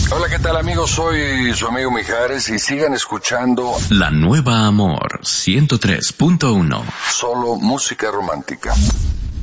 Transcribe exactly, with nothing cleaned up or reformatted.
Hola, ¿qué tal, amigos? Soy su amigo Mijares y sigan escuchando La Nueva Amor ciento tres punto uno. Solo música romántica.